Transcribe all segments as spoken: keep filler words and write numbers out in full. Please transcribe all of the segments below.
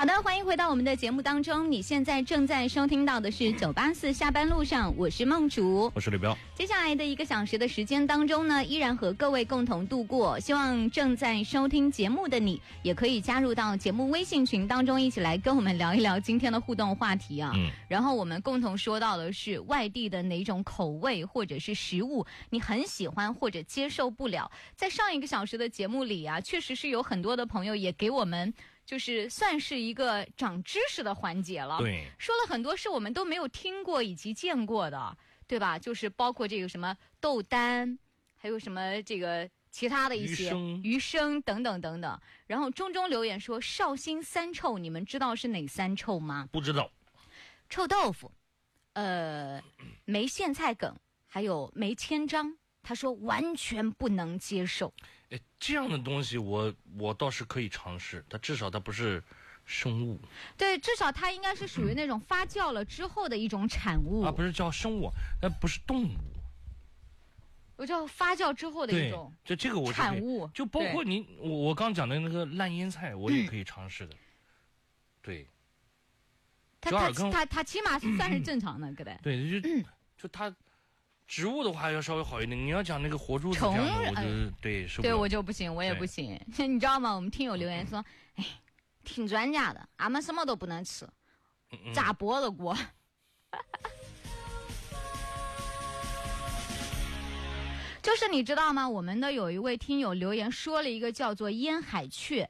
好的，欢迎回到我们的节目当中。你现在正在收听到的是九八四下班路上，我是梦竹， 我是李彪。 接下来的一个小时的时间当中呢，依然和各位共同度过。希望正在收听节目的你，也可以加入到节目微信群当中，一起来跟我们聊一聊今天的互动话题啊。嗯，然后我们共同说到的是外地的哪种口味或者是食物你很喜欢或者接受不了。在上一个小时的节目里啊，确实是有很多的朋友也给我们就是算是一个长知识的环节了。 对， 说了很多是我们都没有听过以及见过的，对吧？就是包括这个什么豆丹，还有什么这个其他的一些鱼生、 鱼生等等等等。然后中中留言说绍兴三臭，你们知道是哪三臭吗？ 不知道。 臭豆腐，呃，没苋菜梗，还有没千张。他说完全不能接受。 哎，这样的东西我我倒是可以尝试，它至少它不是生物。 对，至少它应该是属于那种发酵了之后的一种产物。 啊，不是叫生物，那不是动物。 我叫发酵之后的一种这这个我产物， 就包括你我我刚讲的那个烂腌菜，我也可以尝试的。嗯、对， 它它它它起码是算是正常的，对不对？ 对，就、嗯、就它。植物的话要稍微好一点，你要讲那个活猪虫，我觉得对受不了。 对我就不行，我也不行。你知道吗？我们听友留言说，哎，挺专家的，俺们什么都不能吃，炸脖子锅。就是你知道吗？我们的有一位听友留言说了一个叫做腌海雀，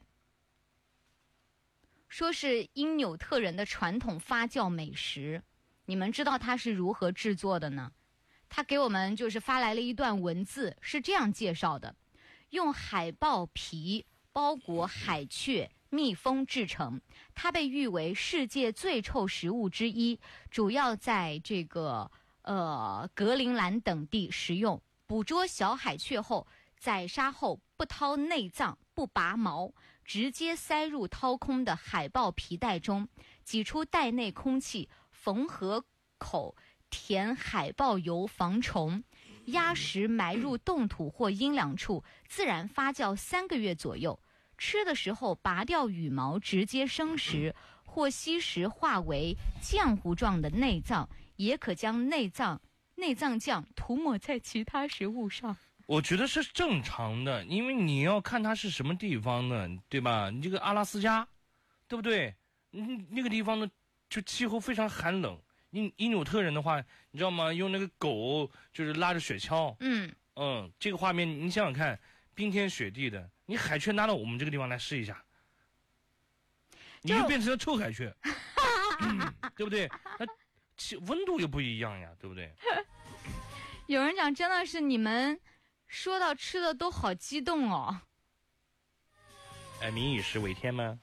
说是因纽特人的传统发酵美食。你们知道它是如何制作的呢？他给我们就是发来了一段文字，是这样介绍的：用海豹皮包裹海雀，密封制成。它被誉为世界最臭食物之一，主要在这个呃格陵兰等地食用。捕捉小海雀后，宰杀后不掏内脏，不拔毛，直接塞入掏空的海豹皮袋中，挤出袋内空气，缝合口。填海豹油防虫，压实埋入冻土或阴凉处，自然发酵三个月左右。吃的时候拔掉羽毛，直接生食，或吸食化为浆糊状的内脏，也可将内脏内脏酱涂抹在其他食物上。 我觉得是正常的，因为你要看它是什么地方的，对吧？你这个阿拉斯加，对不对？嗯，那个地方呢，就气候非常寒冷。因因纽特人的话，你知道吗？用那个狗就是拉着雪橇，嗯嗯，这个画面你想想看，冰天雪地的，你海雀拿到我们这个地方来试一下，你就变成了臭海雀，嗯、对不对？那气温度又不一样呀，对不对？ 有人讲，真的是你们说到吃的都好激动哦。 哎，民以食为天吗？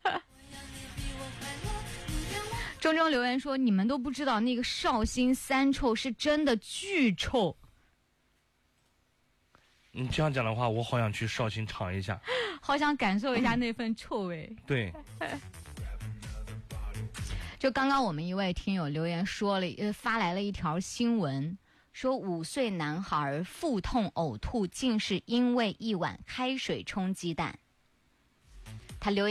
中中留言说，你们都不知道那个绍兴三臭是真的巨臭。 你这样讲的话，我好想去绍兴尝一下， 好想感受一下那份臭味。 对。 就刚刚我们一位听友留言说了，呃，发来了一条新闻，说五岁男孩腹痛呕吐，竟是因为一碗开水冲鸡蛋。他留言。